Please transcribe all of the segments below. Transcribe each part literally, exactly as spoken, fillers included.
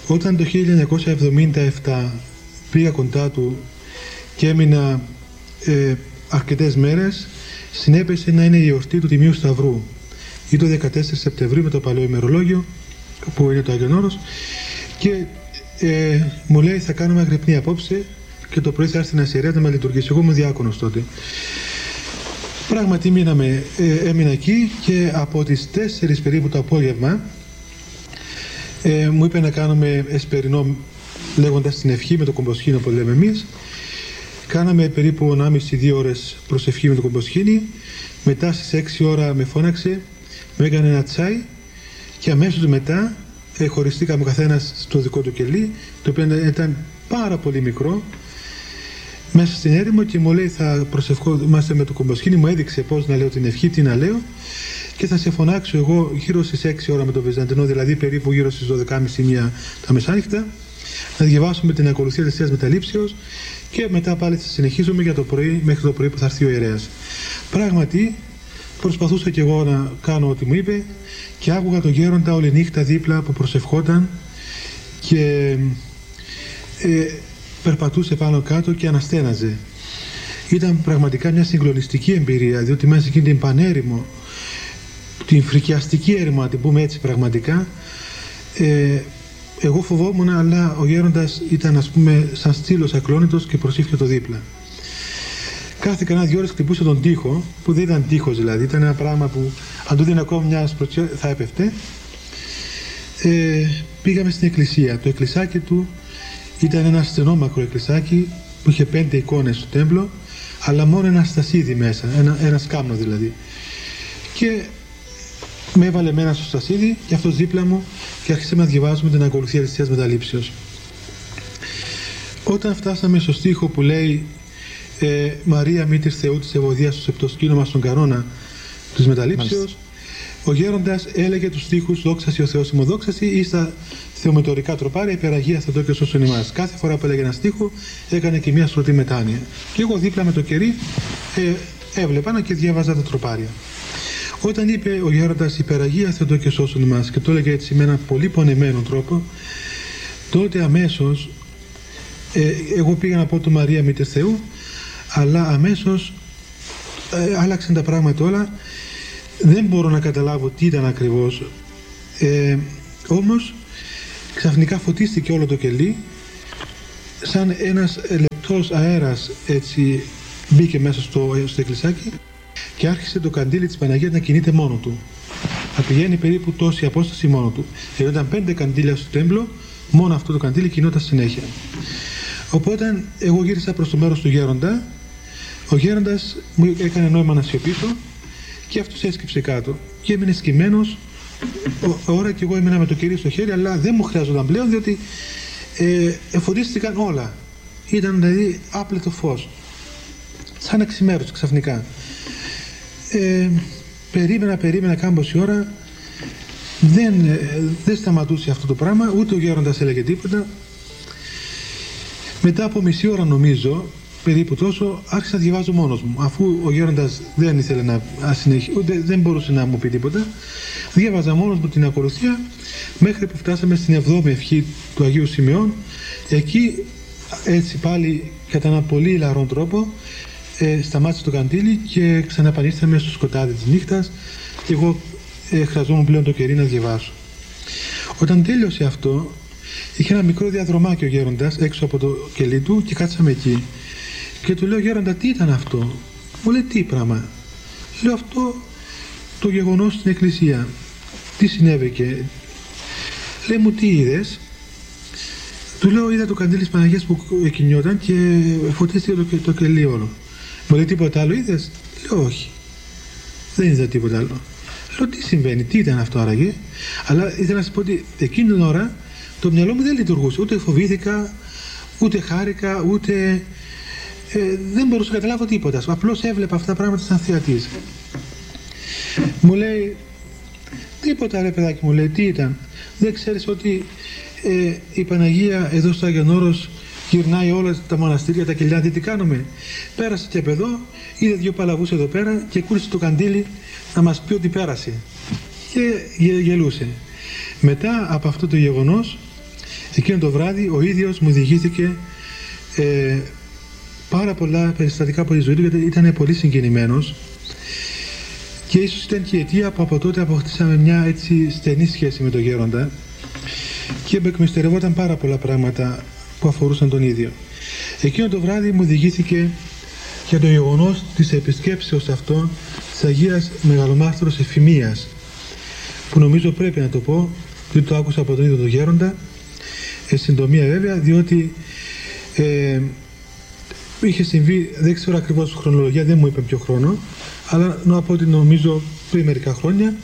Όταν το χίλια εννιακόσια εβδομήντα επτά πήγα κοντά του και έμεινα ε, αρκετές μέρες, συνέπεσε να είναι η εορτή του Τιμίου Σταυρού ή το δεκατέσσερα Σεπτεμβρίου με το παλαιό ημερολόγιο που είναι το Άγιον Όρος, και ε, μου λέει θα κάνουμε αγρυπνή απόψε και το πρωί θα έρθει ένας ιερέας να με λειτουργήσει. Εγώ ήμουν διάκονος τότε. Πράγματι μείναμε, ε, έμεινα εκεί και από τις τέσσερις περίπου το απόγευμα ε, μου είπε να κάνουμε εσπερινό, λέγοντας την ευχή με το κομποσχήνιο που λέμε εμείς. Κάναμε περίπου ενάμιση δύο ώρες προσευχή με το κομποσχήνι. Μετά στις έξι ώρα με φώναξε, με έκανε ένα τσάι και αμέσως μετά ε, χωριστήκαμε ο καθένας στο δικό του κελί, το οποίο ήταν πάρα πολύ μικρό, μέσα στην έρημο, και μου λέει θα προσευχόμαστε με το κομποσχήνι. Μου έδειξε πώς να λέω την ευχή, τι να λέω, και θα σε φωνάξω εγώ γύρω στις έξι ώρα με το Βυζαντινό, δηλαδή περίπου γύρω στις δώδεκα και μισή μία τα μεσάνυχτα, να διαβάσουμε την ακολουθία της Θείας Μεταλήψεως και μετά πάλι θα συνεχίζουμε για το πρωί, μέχρι το πρωί που θα έρθει ο ιερέας. Πράγματι προσπαθούσα και εγώ να κάνω ό,τι μου είπε και άκουγα τον γέροντα όλη νύχτα δίπλα που προσευχόταν και ε, περπατούσε πάνω κάτω και αναστέναζε. Ήταν πραγματικά μια συγκλονιστική εμπειρία, διότι μέσα εκείνη την πανέρημο, την φρικιαστική έρημο, να την πούμε έτσι πραγματικά, ε, εγώ φοβόμουν, αλλά ο γέροντας ήταν, ας πούμε, σαν στήλος ακλόνητος και προσήφιε το δίπλα. Κάθε κανένα δυο ώρες χτυπούσε τον τοίχο, που δεν ήταν τοίχος δηλαδή, ήταν ένα πράγμα που αν του δίνει ακόμα μια σπροτσιά θα έπεφτε. Ε, πήγαμε στην εκκλησία. Το εκκλησάκι του ήταν ένα στενόμακρο εκκλησάκι που είχε πέντε εικόνες στο τέμπλο, αλλά μόνο ένα στασίδι μέσα, ένα, ένα σκάμνο δηλαδή. Και με έβαλε μένα στο στασίδι και αυτός δίπλα μου και άρχισε να διαβάζουμε την ακολουθία της Θείας Μεταλήψεως. Όταν φτάσαμε στο στίχο που λέει ε, Μαρία μήτηρ Θεού της Ευωδίας στο σεπτοσκήνωμα στον καρόνα της Μεταλήψεως, ο γέροντας έλεγε τους στίχους «Δόξαση ο Θεός ημωδόξαση» ή στα θεομετωρικά τροπάρια «Υπεραγία Θεοτό και σώσον ημάς». Κάθε φορά που έλεγε ένα στίχο έκανε και μια στρωτή μετάνοια. Και εγώ δίπλα με το κερί ε, έβλεπα και διάβαζα τα τροπάρια. Όταν είπε ο γέροντας «Υπεραγία Θεοτό και σώσον ημάς» και το έλεγε έτσι με έναν πολύ πονεμένο τρόπο, τότε αμέσως ε, εγώ πήγα να πω του Μαρία μήτηρ Θεού, αλλά αμέσως ε, άλλαξαν τα πράγματα όλα. Δεν μπορώ να καταλάβω τι ήταν ακριβώς, ε, όμως ξαφνικά φωτίστηκε όλο το κελί, σαν ένας λεπτός αέρας έτσι μπήκε μέσα στο, στο εκκλησάκι και άρχισε το καντήλι της Παναγίας να κινείται μόνο του. Θα πηγαίνει περίπου τόση απόσταση μόνο του. Ενώ ήταν πέντε καντήλια στο τέμπλο, μόνο αυτό το καντήλι κινόταν συνέχεια. Οπότε εγώ γύρισα προς το μέρος του γέροντα, ο γέροντας μου έκανε νόημα να σιωπήσω και αυτός έσκυψε κάτω και έμεινε σκυμμένος ώρα και εγώ έμεινα με το κερί στο χέρι, αλλά δεν μου χρειάζονταν πλέον, διότι ε, εφωτίστηκαν όλα. Ήταν δηλαδή άπλετο φως, σαν εξημέρωση ξαφνικά. Ε, περίμενα, περίμενα κάμποση ώρα, δεν, ε, δεν σταματούσε αυτό το πράγμα, ούτε ο γέροντας έλεγε τίποτα. Μετά από μισή ώρα νομίζω, περίπου τόσο, άρχισα να διαβάζω μόνος μου. Αφού ο γέροντας δεν ήθελε να συνεχίσει, ούτε δεν μπορούσε να μου πει τίποτα, διάβαζα μόνος μου την ακολουθία μέχρι που φτάσαμε στην εβδόμη ευχή του Αγίου Σημειών. Εκεί έτσι πάλι κατά έναν πολύ λαρόν τρόπο ε, σταμάτησε το καντήλι και ξαναπανήρθαμε στο σκοτάδι της νύχτας και εγώ ε, χρειαζόμουν πλέον το κερί να διαβάσω. Όταν τέλειωσε αυτό, είχε ένα μικρό διαδρομάκι ο γέροντας έξω από το κελί του και κάτσαμε εκεί. Και του λέω, γέροντα, τι ήταν αυτό? Μου λέει, τι πράγμα? Λέω, αυτό το γεγονός στην εκκλησία. Τι συνέβηκε? Λέει μου, τι είδες? Του λέω, είδα το καντήλι της Παναγίας που κινιόταν και φωτίστηκε το, το κελί όλο. Μου λέει, τίποτα άλλο είδες? Λέω, όχι. Δεν είδα τίποτα άλλο. Λέω, τι συμβαίνει, τι ήταν αυτό άραγε? Αλλά ήθελα να σας πω ότι εκείνη την ώρα το μυαλό μου δεν λειτουργούσε. Ούτε φοβήθηκα, ούτε χάρηκα, ούτε... Ε, δεν μπορούσα να καταλάβω τίποτα. Απλώς έβλεπα αυτά τα πράγματα σαν θεατής. Μου λέει, τίποτα ρε παιδάκι, μου λέει, τι ήταν? Δεν ξέρεις ότι ε, η Παναγία εδώ στο Άγιον Όρος γυρνάει όλα τα μοναστήρια, τα κελιά, τι κάνουμε? Πέρασε και από εδώ, είδε δύο παλαβούς εδώ πέρα και κούρησε το καντήλι να μας πει ότι πέρασε. Και γε, γελούσε. Μετά από αυτό το γεγονός Εκείνο το βράδυ ο ίδιος μου διηγήθηκε ε, πάρα πολλά περιστατικά από τη ζωή του, γιατί ήταν πολύ συγκινημένος, και ίσως ήταν και η αιτία που από τότε αποκτήσαμε μια έτσι στενή σχέση με τον γέροντα και εκμυστερευόταν πάρα πολλά πράγματα που αφορούσαν τον ίδιο. Εκείνο το βράδυ μου διηγήθηκε για το γεγονός της επισκέψεως αυτό της Αγίας Μεγαλομάρτυρος Εφημίας, που νομίζω πρέπει να το πω, διότι το άκουσα από τον ίδιο τον γέροντα, ε, συντομία βέβαια, διότι ε, είχε συμβεί, δεν ξέρω ακριβώς χρονολογία, δεν μου είπε ποιο χρόνο, αλλά να πω ότι νομίζω πριν μερικά χρόνια,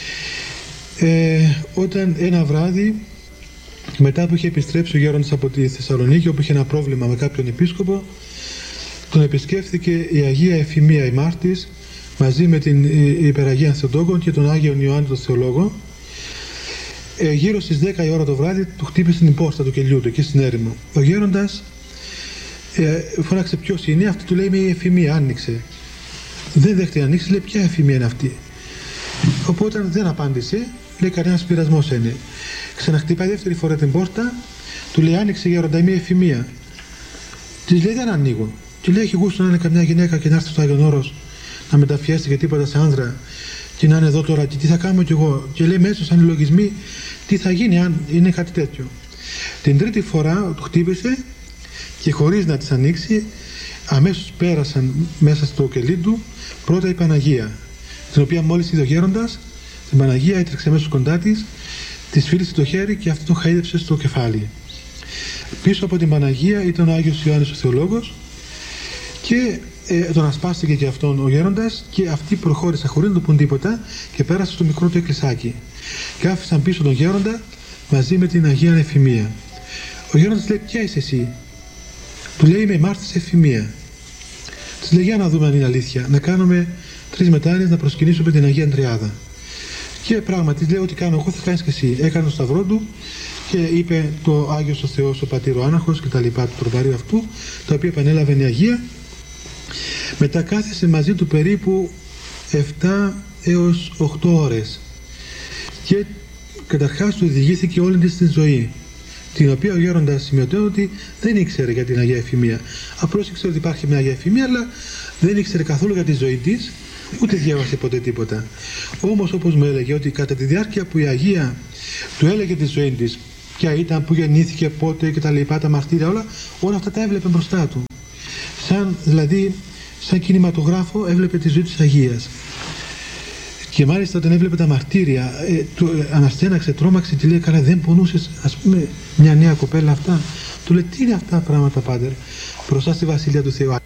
ε, όταν ένα βράδυ, μετά που είχε επιστρέψει ο γέροντας από τη Θεσσαλονίκη, όπου είχε ένα πρόβλημα με κάποιον επίσκοπο, τον επισκέφθηκε η Αγία Εφημία η Μάρτης, μαζί με την Υπεραγία Θεοτόκον και τον Άγιον Ιωάννη τον Θεολόγο. Ε, γύρω στις δέκα η ώρα το βράδυ του χτύπησε την πόρτα του κελιού του εκεί στην έρημο. Ο γέροντας ε, φώναξε ποιος είναι, αυτή του λέει είμαι η Εφημία, άνοιξε. Δεν δέχεται να ανοίξει, λέει ποια Εφημία είναι αυτή. Οπότε δεν απάντησε, λέει κανένας πειρασμός είναι. Ξαναχτυπάει δεύτερη φορά την πόρτα, του λέει άνοιξε γέροντα, είμαι η Εφημία. Της λέει δεν ανοίγω. Του λέει έχει γούστο να είναι καμιά γυναίκα και να έρθει στο Άγιον Όρος να μεταφιέσει και τίποτα σε άνδρα και να είναι εδώ τώρα και τι θα κάνω κι εγώ. Και λέει μέσα σαν λογισμοί τι θα γίνει αν είναι κάτι τέτοιο. Την τρίτη φορά του χτύπησε και χωρίς να της ανοίξει αμέσως πέρασαν μέσα στο κελί του πρώτα η Παναγία, την οποία μόλις είδε ο γέροντας, την Παναγία έτρεξε μέσω κοντά της, της φίλησε το χέρι και αυτό τον χαΐδευσε στο κεφάλι. Πίσω από την Παναγία ήταν ο Άγιος Ιωάννης ο Θεολόγος και ε, τον ασπάστηκε και αυτόν ο γέροντας, και αυτοί προχώρησαν χωρίς να του πούν τίποτα και πέρασαν στο μικρό του εκκλησάκι και άφησαν πίσω τον γέροντα μαζί με την Αγία Εφημία. Ο γέροντας λέει ποια είσαι εσύ? Του λέει είμαι η Μάρτης Εφημία. Της λέει για να δούμε αν είναι αλήθεια, να κάνουμε τρεις μετάνοιες να προσκυνήσουμε την Αγία Τριάδα. Και πράγματι λέει ό,τι κάνω εγώ θα κάνεις και εσύ. Έκανε το σταυρό του και είπε το Άγιος ο Θεός ο Πατήρ ο Άναχος και τα λοιπά του τροπαρίου αυτού, τα οποία επανέλαβε η Αγία. Μετά κάθισε μαζί του περίπου επτά έως οκτώ ώρες και καταρχάς του διηγήθηκε όλη της τη ζωή, την οποία ο γέροντας σημειωτέω ότι δεν ήξερε για την Αγία Εφημία. Απλώς ήξερε ότι υπάρχει μια Αγία Εφημία, αλλά δεν ήξερε καθόλου για τη ζωή της, ούτε διάβασε ποτέ τίποτα. Όμως όπως μου έλεγε ότι κατά τη διάρκεια που η Αγία του έλεγε τη ζωή της, ποια ήταν, που γεννήθηκε, πότε και τα λοιπά, τα μαρτύρια, όλα, όλα αυτά τα έβλεπε μπροστά του. Σαν, δηλαδή, σαν κινηματογράφο έβλεπε τη ζωή της Αγίας. Και μάλιστα όταν έβλεπε τα μαρτύρια, ε, του ε, αναστέναξε, τρόμαξε και λέει καλά δεν πονούσες ας πούμε μια νέα κοπέλα αυτά? Του λέει τι είναι αυτά τα πράγματα πάτερ μπροστά στη Βασιλεία του Θεού?